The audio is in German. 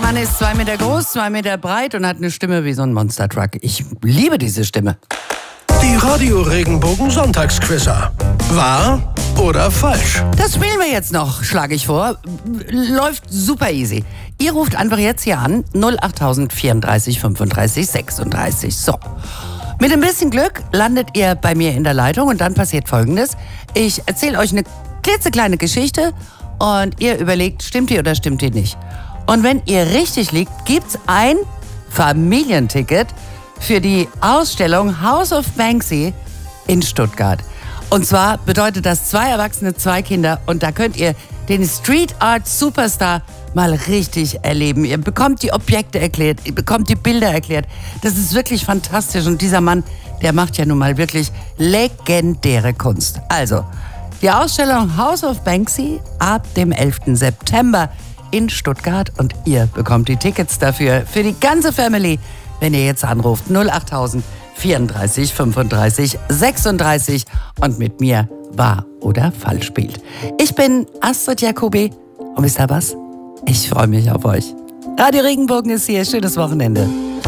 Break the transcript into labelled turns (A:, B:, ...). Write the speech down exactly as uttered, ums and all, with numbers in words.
A: Mann ist zwei Meter groß, zwei Meter breit und hat eine Stimme wie so ein Monster-Truck. Ich liebe diese Stimme.
B: Die Radio Regenbogen Sonntagsquizzer. Wahr oder falsch?
A: Das spielen wir jetzt noch, schlage ich vor. Läuft super easy. Ihr ruft einfach jetzt hier an, null acht tausend vierunddreißig fünfunddreißig sechsunddreißig. So. Mit ein bisschen Glück landet ihr bei mir in der Leitung und dann passiert Folgendes. Ich erzähle euch eine klitzekleine Geschichte und ihr überlegt, stimmt die oder stimmt die nicht. Und wenn ihr richtig liegt, gibt's ein Familienticket für die Ausstellung House of Banksy in Stuttgart. Und zwar bedeutet das zwei Erwachsene, zwei Kinder und da könnt ihr den Street Art Superstar mal richtig erleben. Ihr bekommt die Objekte erklärt, ihr bekommt die Bilder erklärt. Das ist wirklich fantastisch und dieser Mann, der macht ja nun mal wirklich legendäre Kunst. Also, die Ausstellung House of Banksy ab dem elften September in Stuttgart und ihr bekommt die Tickets dafür für die ganze Family, wenn ihr jetzt anruft null acht tausend vierunddreißig fünfunddreißig sechsunddreißig und mit mir wahr oder falsch spielt. Ich bin Astrid Jacobi und wisst ihr was? Ich freue mich auf euch. Radio Regenbogen ist hier. Schönes Wochenende.